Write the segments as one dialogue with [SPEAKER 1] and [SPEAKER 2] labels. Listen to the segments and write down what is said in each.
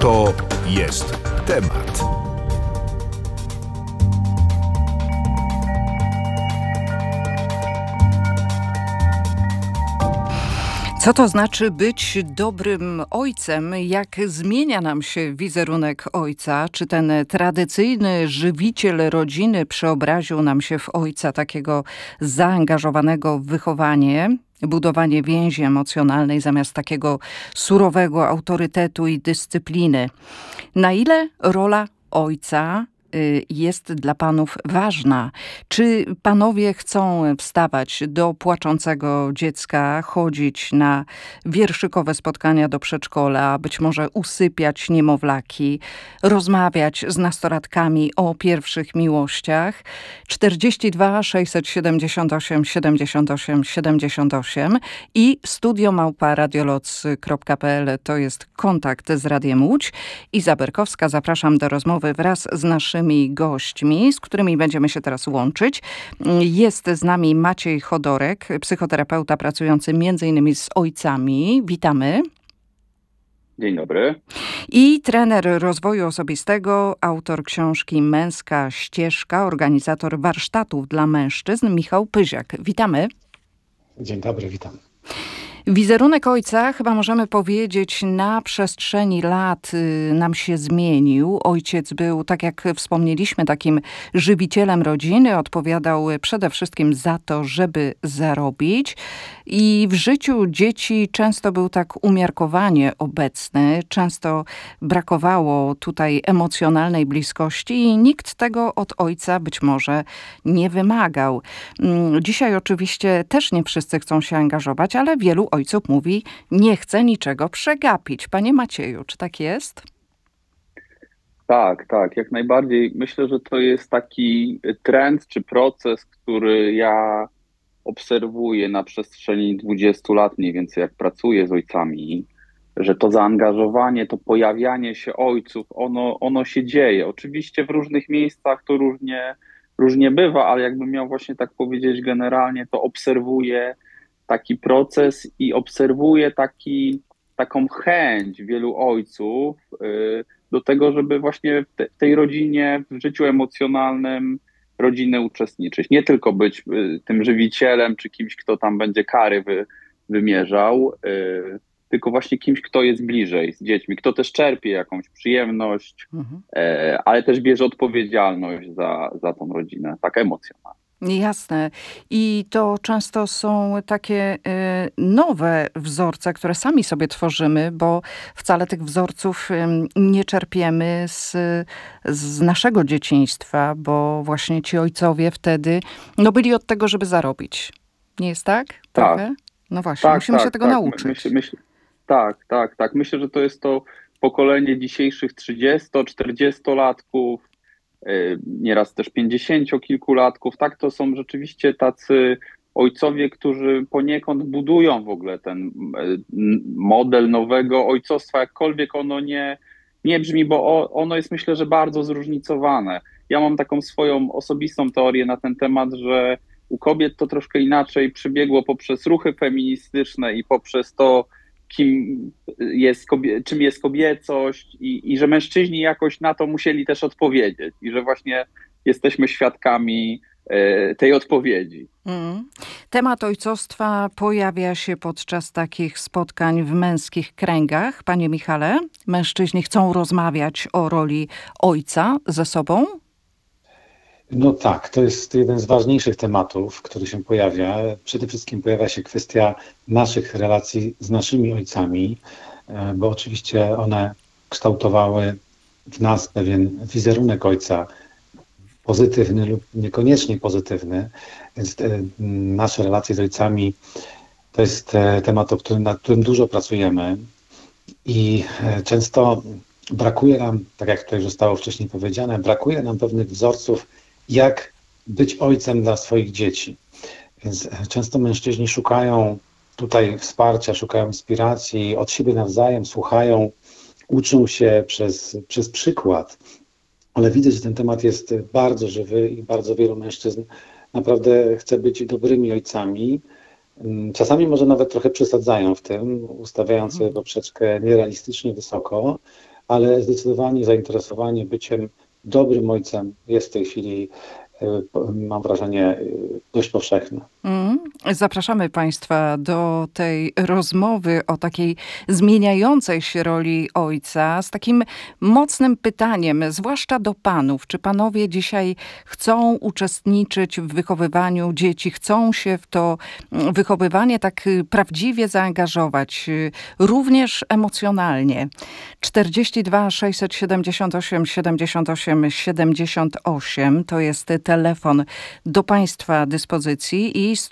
[SPEAKER 1] To jest temat.
[SPEAKER 2] Co to znaczy być dobrym ojcem? Jak zmienia nam się wizerunek ojca? Czy ten tradycyjny żywiciel rodziny przeobraził nam się w ojca takiego zaangażowanego w wychowanie? Budowanie więzi emocjonalnej zamiast takiego surowego autorytetu i dyscypliny. Na ile rola ojca jest dla panów ważna? Czy panowie chcą wstawać do płaczącego dziecka, chodzić na wierszykowe spotkania do przedszkola, być może usypiać niemowlaki, rozmawiać z nastolatkami o pierwszych miłościach? 42 678 78 78 i studio@radioloc.pl to jest kontakt z Radiem Łódź. Iza Berkowska, zapraszam do rozmowy wraz z naszymi gośćmi, z którymi będziemy się teraz łączyć. Jest z nami Maciej Chodorek, psychoterapeuta pracujący m.in. z ojcami. Witamy.
[SPEAKER 3] Dzień dobry.
[SPEAKER 2] I trener rozwoju osobistego, autor książki Męska ścieżka, organizator warsztatów dla mężczyzn, Michał Pyziak. Witamy.
[SPEAKER 4] Dzień dobry, witam.
[SPEAKER 2] Wizerunek ojca, chyba możemy powiedzieć, na przestrzeni lat nam się zmienił. Ojciec był, tak jak wspomnieliśmy, takim żywicielem rodziny. Odpowiadał przede wszystkim za to, żeby zarobić. I w życiu dzieci często był tak umiarkowanie obecny. Często brakowało tutaj emocjonalnej bliskości i nikt tego od ojca być może nie wymagał. Dzisiaj oczywiście też nie wszyscy chcą się angażować, ale wielu ojców mówi, nie chce niczego przegapić. Panie Macieju, czy tak jest?
[SPEAKER 3] Tak, jak najbardziej. Myślę, że to jest taki trend czy proces, który ja obserwuję na przestrzeni 20 lat mniej więcej, jak pracuję z ojcami, że to zaangażowanie, to pojawianie się ojców, ono się dzieje. Oczywiście w różnych miejscach to różnie bywa, ale jakbym miał właśnie tak powiedzieć generalnie, to obserwuję taki proces i obserwuję taką chęć wielu ojców do tego, żeby właśnie w tej rodzinie, w życiu emocjonalnym rodziny uczestniczyć. Nie tylko być tym żywicielem, czy kimś, kto tam będzie kary wymierzał, tylko właśnie kimś, kto jest bliżej z dziećmi, kto też czerpie jakąś przyjemność, ale też bierze odpowiedzialność za tą rodzinę, tak emocjonalną.
[SPEAKER 2] Jasne. I to często są takie nowe wzorce, które sami sobie tworzymy, bo wcale tych wzorców nie czerpiemy z naszego dzieciństwa, bo właśnie ci ojcowie wtedy byli od tego, żeby zarobić. Nie jest tak?
[SPEAKER 3] Tak.
[SPEAKER 2] Trochę? No właśnie, musimy się tego nauczyć.
[SPEAKER 3] Tak. Myślę, że to jest to pokolenie dzisiejszych 30-40-latków, nieraz też 50-kilkulatków, tak, to są rzeczywiście tacy ojcowie, którzy poniekąd budują w ogóle ten model nowego ojcostwa, jakkolwiek ono nie brzmi, bo ono jest, myślę, że bardzo zróżnicowane. Ja mam taką swoją osobistą teorię na ten temat, że u kobiet to troszkę inaczej przebiegło poprzez ruchy feministyczne i poprzez to, czym jest kobiecość i że mężczyźni jakoś na to musieli też odpowiedzieć i że właśnie jesteśmy świadkami tej odpowiedzi.
[SPEAKER 2] Temat ojcostwa pojawia się podczas takich spotkań w męskich kręgach. Panie Michale, mężczyźni chcą rozmawiać o roli ojca ze sobą?
[SPEAKER 4] No tak, to jest jeden z ważniejszych tematów, który się pojawia. Przede wszystkim pojawia się kwestia naszych relacji z naszymi ojcami, bo oczywiście one kształtowały w nas pewien wizerunek ojca, pozytywny lub niekoniecznie pozytywny. Więc nasze relacje z ojcami to jest temat, nad którym dużo pracujemy i często brakuje nam, tak jak tutaj zostało wcześniej powiedziane, brakuje nam pewnych wzorców, jak być ojcem dla swoich dzieci. Więc często mężczyźni szukają tutaj wsparcia, szukają inspiracji od siebie nawzajem, słuchają, uczą się przez przykład. Ale widzę, że ten temat jest bardzo żywy i bardzo wielu mężczyzn naprawdę chce być dobrymi ojcami. Czasami może nawet trochę przesadzają w tym, ustawiając sobie poprzeczkę nierealistycznie wysoko, ale zdecydowanie zainteresowanie byciem dobrym ojcem jest w tej chwili, mam wrażenie, dość powszechne.
[SPEAKER 2] Zapraszamy Państwa do tej rozmowy o takiej zmieniającej się roli ojca z takim mocnym pytaniem, zwłaszcza do panów. Czy panowie dzisiaj chcą uczestniczyć w wychowywaniu dzieci, chcą się w to wychowywanie tak prawdziwie zaangażować, również emocjonalnie? 42 678 78 78 to jest telefon do Państwa dyspozycji i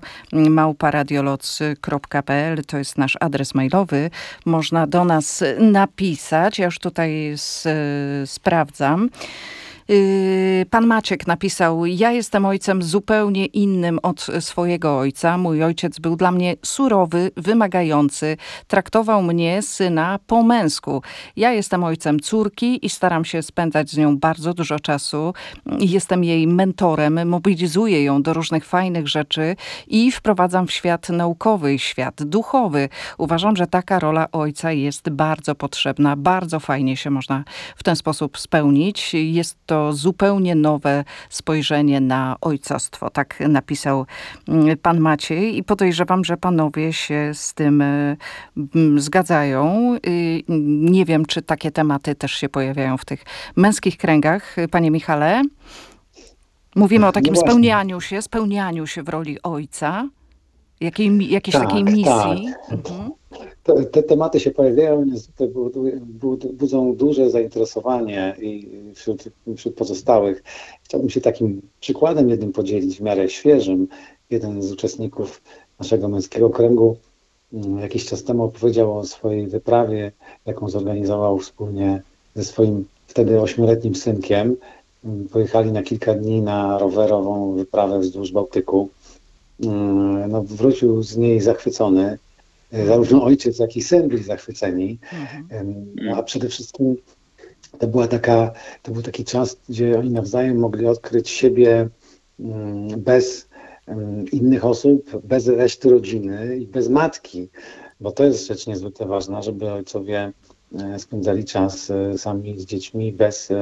[SPEAKER 2] studio@radioloc.pl to jest nasz adres mailowy. Można do nas napisać. Ja już tutaj sprawdzam. Pan Maciek napisał: ja jestem ojcem zupełnie innym od swojego ojca. Mój ojciec był dla mnie surowy, wymagający. Traktował mnie, syna, po męsku. Ja jestem ojcem córki i staram się spędzać z nią bardzo dużo czasu. Jestem jej mentorem, mobilizuję ją do różnych fajnych rzeczy i wprowadzam w świat naukowy i świat duchowy. Uważam, że taka rola ojca jest bardzo potrzebna. Bardzo fajnie się można w ten sposób spełnić. Jest to zupełnie nowe spojrzenie na ojcostwo. Tak napisał pan Maciej i podejrzewam, że panowie się z tym zgadzają. Nie wiem, czy takie tematy też się pojawiają w tych męskich kręgach. Panie Michale, mówimy o takim spełnianiu się w roli ojca, jakiejś takiej misji.
[SPEAKER 4] Tak. Te tematy się pojawiają, niestety budzą duże zainteresowanie i wśród pozostałych. Chciałbym się takim przykładem jednym podzielić, w miarę świeżym. Jeden z uczestników naszego męskiego kręgu jakiś czas temu opowiedział o swojej wyprawie, jaką zorganizował wspólnie ze swoim wtedy 8-letnim synkiem. Pojechali na kilka dni na rowerową wyprawę wzdłuż Bałtyku. Wrócił z niej zachwycony. Zarówno ojciec, jak i syn byli zachwyceni. A przede wszystkim to był taki czas, gdzie oni nawzajem mogli odkryć siebie bez innych osób, bez reszty rodziny i bez matki. Bo to jest rzecz niezwykle ważna, żeby ojcowie spędzali czas sami z dziećmi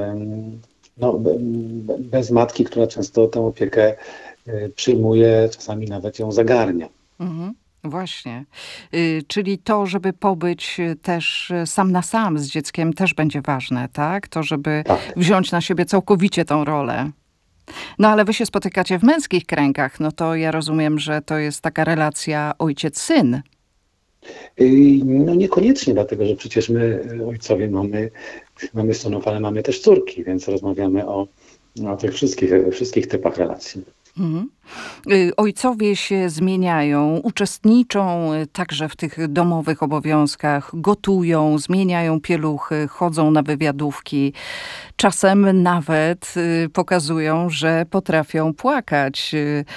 [SPEAKER 4] bez matki, która często tę opiekę przyjmuje, czasami nawet ją zagarnia.
[SPEAKER 2] Właśnie. Czyli to, żeby pobyć też sam na sam z dzieckiem, też będzie ważne, tak? To, żeby wziąć na siebie całkowicie tą rolę. No ale wy się spotykacie w męskich kręgach, no to ja rozumiem, że to jest taka relacja ojciec-syn.
[SPEAKER 4] No niekoniecznie, dlatego że przecież my ojcowie mamy synów, ale mamy też córki, więc rozmawiamy o tych wszystkich typach relacji.
[SPEAKER 2] Ojcowie się zmieniają, uczestniczą także w tych domowych obowiązkach, gotują, zmieniają pieluchy, chodzą na wywiadówki. Czasem nawet pokazują, że potrafią płakać.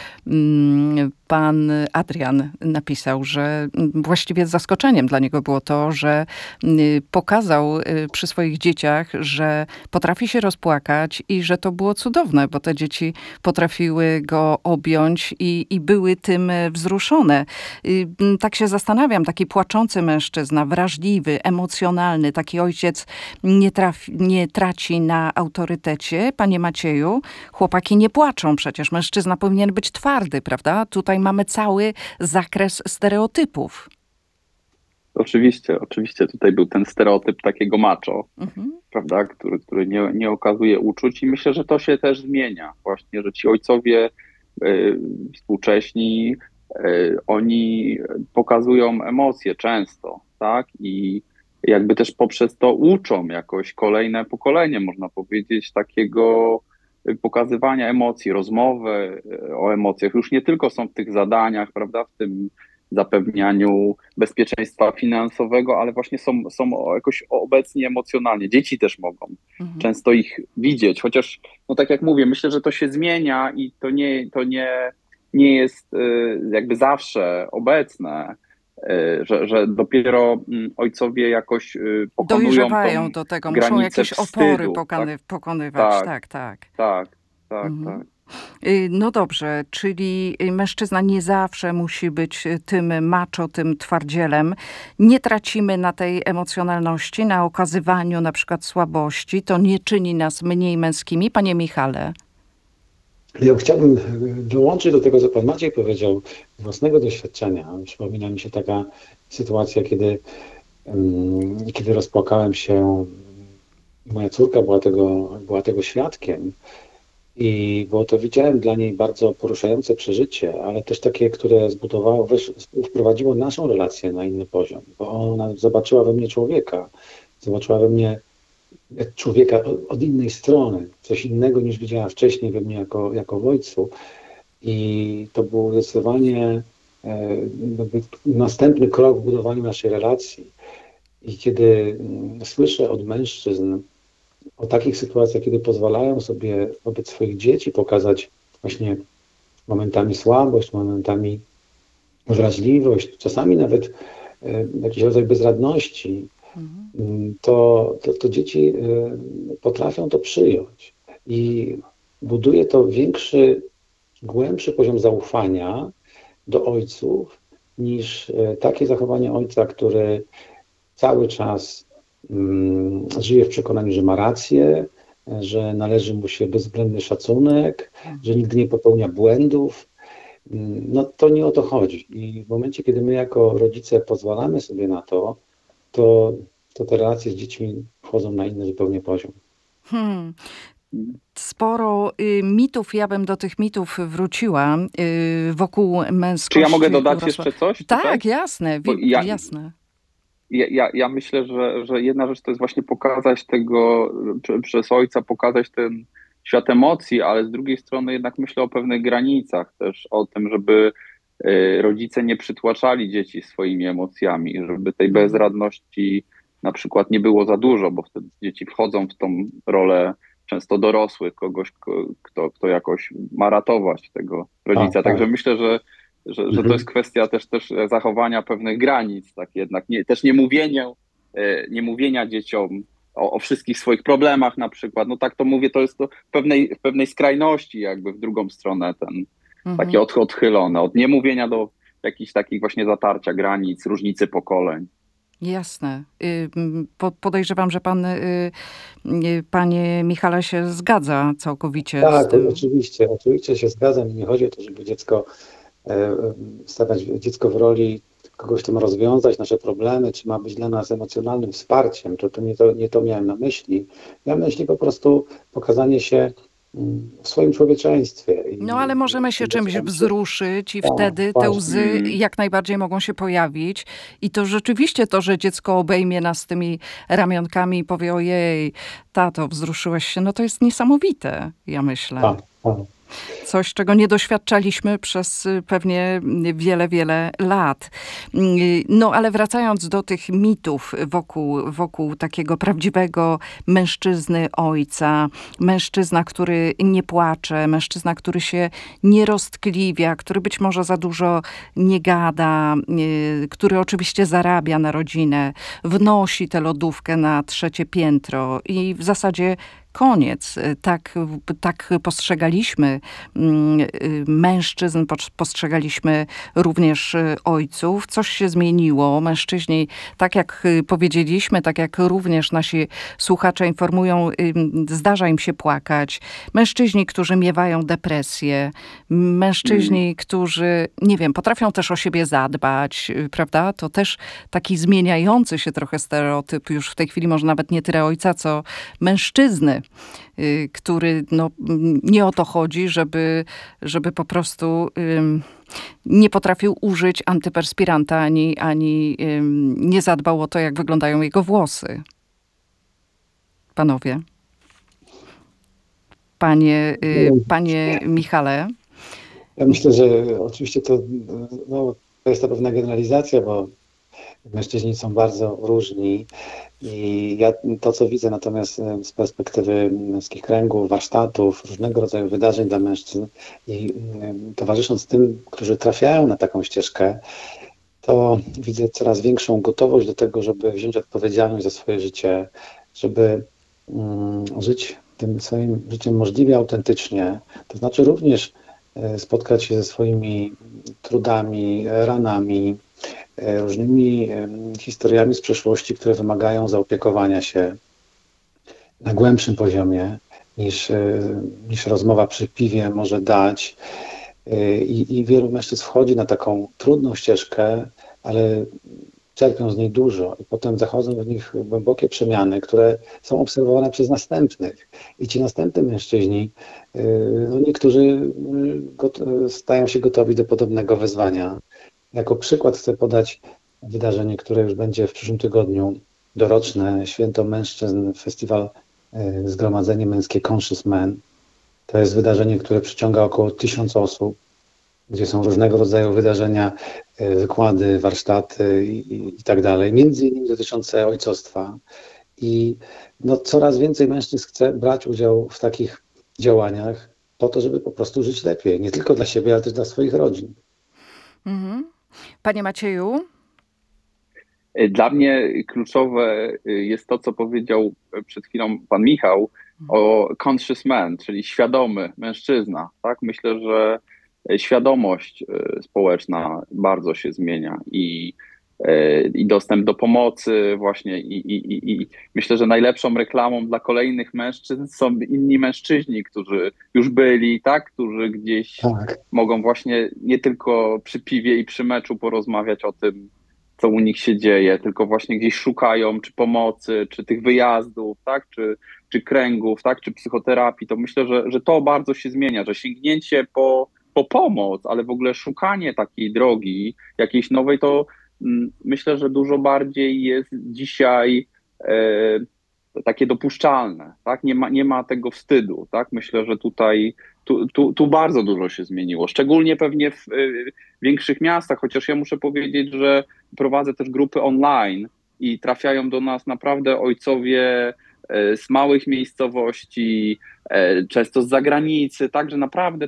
[SPEAKER 2] Pan Adrian napisał, że właściwie zaskoczeniem dla niego było to, że pokazał przy swoich dzieciach, że potrafi się rozpłakać i że to było cudowne, bo te dzieci potrafiły go objąć i były tym wzruszone. Tak się zastanawiam, taki płaczący mężczyzna, wrażliwy, emocjonalny, taki ojciec nie traci na autorytecie. Panie Macieju, chłopaki nie płaczą przecież. Mężczyzna powinien być twardy, prawda? Tutaj mamy cały zakres stereotypów.
[SPEAKER 3] Oczywiście. Tutaj był ten stereotyp takiego macho, prawda, który nie okazuje uczuć i myślę, że to się też zmienia. Właśnie, że ci ojcowie współcześni, oni pokazują emocje często, tak? I jakby też poprzez to uczą jakoś kolejne pokolenie, można powiedzieć, takiego pokazywania emocji, rozmowy o emocjach. Już nie tylko są w tych zadaniach, prawda, w tym zapewnianiu bezpieczeństwa finansowego, ale właśnie są jakoś obecni emocjonalnie. Dzieci też mogą często ich widzieć, chociaż, no tak jak mówię, myślę, że to się zmienia i to nie jest jakby zawsze obecne, że dopiero ojcowie jakoś pokonują
[SPEAKER 2] dojrzewają do tego, muszą jakieś opory
[SPEAKER 3] wstydu,
[SPEAKER 2] pokonywać. Tak.
[SPEAKER 3] Tak.
[SPEAKER 2] No dobrze, czyli mężczyzna nie zawsze musi być tym macho, tym twardzielem. Nie tracimy na tej emocjonalności, na okazywaniu na przykład słabości. To nie czyni nas mniej męskimi. Panie Michale.
[SPEAKER 4] Ja chciałbym dołączyć do tego, co pan Maciej powiedział, z własnego doświadczenia. Przypomina mi się taka sytuacja, kiedy rozpłakałem się. Moja córka była tego świadkiem i było to, widziałem, dla niej bardzo poruszające przeżycie, ale też takie, które wprowadziło naszą relację na inny poziom, bo ona zobaczyła we mnie człowieka, zobaczyła we mnie człowieka od innej strony, coś innego niż widziała wcześniej we mnie jako w ojcu. I to był zdecydowanie następny krok w budowaniu naszej relacji. I kiedy słyszę od mężczyzn o takich sytuacjach, kiedy pozwalają sobie wobec swoich dzieci pokazać właśnie momentami słabość, momentami wrażliwość, czasami nawet jakiś rodzaj bezradności, to dzieci potrafią to przyjąć. I buduje to głębszy poziom zaufania do ojców niż takie zachowanie ojca, który cały czas żyje w przekonaniu, że ma rację, że należy mu się bezwzględny szacunek, że nigdy nie popełnia błędów. No to nie o to chodzi. I w momencie, kiedy my jako rodzice pozwalamy sobie na to te relacje z dziećmi wchodzą na inny zupełnie poziom.
[SPEAKER 2] Sporo mitów, ja bym do tych mitów wróciła wokół męskości.
[SPEAKER 3] Czy ja mogę dodać jeszcze coś?
[SPEAKER 2] Tak,
[SPEAKER 3] tutaj?
[SPEAKER 2] jasne, jasne.
[SPEAKER 3] Ja myślę, że jedna rzecz to jest właśnie pokazać przez ojca, pokazać ten świat emocji, ale z drugiej strony jednak myślę o pewnych granicach też, o tym, żeby rodzice nie przytłaczali dzieci swoimi emocjami, żeby tej bezradności na przykład nie było za dużo, bo wtedy dzieci wchodzą w tą rolę często dorosłych, kogoś, kto jakoś ma ratować tego rodzica. Także myślę, że to jest kwestia też zachowania pewnych granic, tak jednak też nie mówienia dzieciom o wszystkich swoich problemach na przykład. No tak to mówię, to jest to w pewnej skrajności jakby w drugą stronę takie odchylone, od niemówienia do jakichś takich właśnie zatarcia granic, różnicy pokoleń.
[SPEAKER 2] Jasne. Podejrzewam, że pan, panie Michale, się zgadza całkowicie z tym.
[SPEAKER 4] Tak, oczywiście się zgadzam i nie chodzi o to, żeby stawiać dziecko w roli kogoś, kto ma rozwiązać nasze problemy, czy ma być dla nas emocjonalnym wsparciem, to nie to miałem na myśli. Miałem na myśli po prostu pokazanie się w swoim człowieczeństwie.
[SPEAKER 2] No ale możemy się czymś wzruszyć i wtedy te łzy jak najbardziej mogą się pojawić. I to rzeczywiście to, że dziecko obejmie nas tymi ramionkami i powie: ojej, tato, wzruszyłeś się, no to jest niesamowite, ja myślę.
[SPEAKER 4] Tak.
[SPEAKER 2] Coś, czego nie doświadczaliśmy przez pewnie wiele, wiele lat. No ale wracając do tych mitów wokół takiego prawdziwego mężczyzny, ojca, mężczyzna, który nie płacze, mężczyzna, który się nie roztkliwia, który być może za dużo nie gada, który oczywiście zarabia na rodzinę, wnosi tę lodówkę na 3. piętro i w zasadzie koniec. Tak postrzegaliśmy mężczyzn, postrzegaliśmy również ojców. Coś się zmieniło. Mężczyźni, tak jak powiedzieliśmy, tak jak również nasi słuchacze informują, zdarza im się płakać. Mężczyźni, którzy miewają depresję. Mężczyźni, którzy, nie wiem, potrafią też o siebie zadbać, prawda? To też taki zmieniający się trochę stereotyp. Już w tej chwili może nawet nie tyle ojca, co mężczyzny, który nie o to chodzi, żeby po prostu nie potrafił użyć antyperspiranta, ani nie zadbał o to, jak wyglądają jego włosy. Panowie. Panie Michale.
[SPEAKER 4] Ja myślę, że oczywiście to jest to pewna generalizacja, bo mężczyźni są bardzo różni i ja to, co widzę natomiast z perspektywy męskich kręgów, warsztatów, różnego rodzaju wydarzeń dla mężczyzn i towarzysząc tym, którzy trafiają na taką ścieżkę, to widzę coraz większą gotowość do tego, żeby wziąć odpowiedzialność za swoje życie, żeby żyć tym swoim życiem możliwie autentycznie, to znaczy również spotkać się ze swoimi trudami, ranami, różnymi historiami z przeszłości, które wymagają zaopiekowania się na głębszym poziomie niż rozmowa przy piwie może dać. I wielu mężczyzn wchodzi na taką trudną ścieżkę, ale czerpią z niej dużo i potem zachodzą w nich głębokie przemiany, które są obserwowane przez następnych. I ci następni mężczyźni, no niektórzy stają się gotowi do podobnego wyzwania. Jako przykład chcę podać wydarzenie, które już będzie w przyszłym tygodniu, doroczne Święto Mężczyzn, festiwal Zgromadzenie Męskie Conscious Men. To jest wydarzenie, które przyciąga około 1000 osób, gdzie są różnego rodzaju wydarzenia, wykłady, warsztaty i tak dalej, między innymi dotyczące ojcostwa. I no, coraz więcej mężczyzn chce brać udział w takich działaniach po to, żeby po prostu żyć lepiej. Nie tylko dla siebie, ale też dla swoich rodzin.
[SPEAKER 2] Mhm. Panie Macieju?
[SPEAKER 3] Dla mnie kluczowe jest to, co powiedział przed chwilą pan Michał o conscious man, czyli świadomy mężczyzna. Tak? Myślę, że świadomość społeczna bardzo się zmienia i dostęp do pomocy właśnie i myślę, że najlepszą reklamą dla kolejnych mężczyzn są inni mężczyźni, którzy już byli, tak, którzy gdzieś mogą właśnie nie tylko przy piwie i przy meczu porozmawiać o tym, co u nich się dzieje, tylko właśnie gdzieś szukają czy pomocy, czy tych wyjazdów, tak, czy kręgów, tak, czy psychoterapii. To myślę, że to bardzo się zmienia, że sięgnięcie po pomoc, ale w ogóle szukanie takiej drogi jakiejś nowej, to myślę, że dużo bardziej jest dzisiaj takie dopuszczalne, tak? Nie ma tego wstydu, tak? Myślę, że tu bardzo dużo się zmieniło, szczególnie pewnie w większych miastach, chociaż ja muszę powiedzieć, że prowadzę też grupy online i trafiają do nas naprawdę ojcowie z małych miejscowości, często z zagranicy, także naprawdę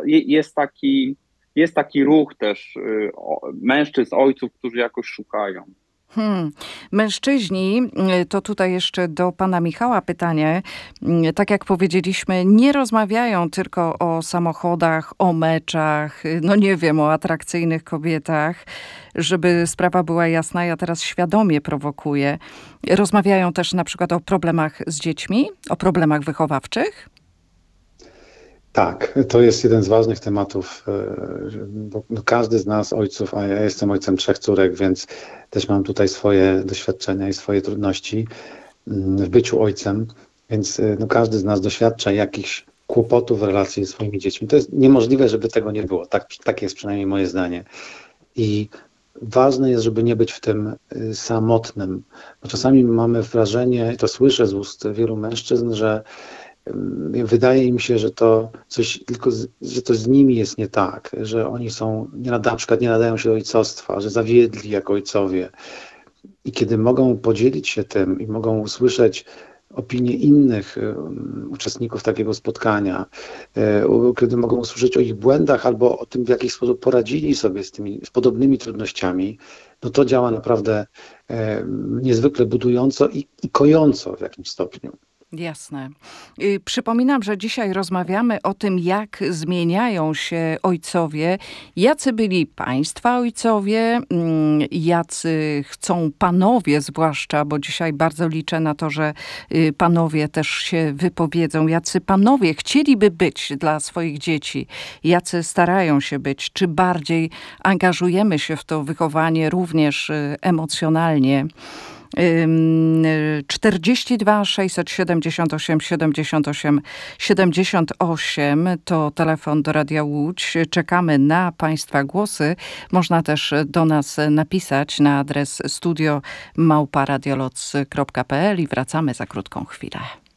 [SPEAKER 3] jest taki ruch też mężczyzn, ojców, którzy jakoś szukają.
[SPEAKER 2] Mężczyźni, to tutaj jeszcze do pana Michała pytanie. Tak jak powiedzieliśmy, nie rozmawiają tylko o samochodach, o meczach, no nie wiem, o atrakcyjnych kobietach. Żeby sprawa była jasna, ja teraz świadomie prowokuję. Rozmawiają też na przykład o problemach z dziećmi, o problemach wychowawczych.
[SPEAKER 4] Tak, to jest jeden z ważnych tematów, bo każdy z nas ojców, a ja jestem ojcem 3 córek, więc też mam tutaj swoje doświadczenia i swoje trudności w byciu ojcem, więc no, każdy z nas doświadcza jakichś kłopotów w relacji ze swoimi dziećmi. To jest niemożliwe, żeby tego nie było. Tak jest przynajmniej moje zdanie. I ważne jest, żeby nie być w tym samotnym, bo czasami mamy wrażenie, to słyszę z ust wielu mężczyzn, że wydaje im się, że to z nimi jest nie tak, że oni na przykład nie nadają się do ojcostwa, że zawiedli jak ojcowie. I kiedy mogą podzielić się tym i mogą usłyszeć opinie innych uczestników takiego spotkania, kiedy mogą usłyszeć o ich błędach albo o tym, w jaki sposób poradzili sobie z podobnymi trudnościami, no to działa naprawdę niezwykle budująco i kojąco w jakimś stopniu.
[SPEAKER 2] Jasne. Przypominam, że dzisiaj rozmawiamy o tym, jak zmieniają się ojcowie, jacy byli państwa ojcowie, jacy chcą panowie zwłaszcza, bo dzisiaj bardzo liczę na to, że panowie też się wypowiedzą, jacy panowie chcieliby być dla swoich dzieci, jacy starają się być, czy bardziej angażujemy się w to wychowanie również emocjonalnie. 42 678 78 78 to telefon do Radia Łódź. Czekamy na państwa głosy. Można też do nas napisać na adres studio@radioloc.pl i wracamy za krótką chwilę.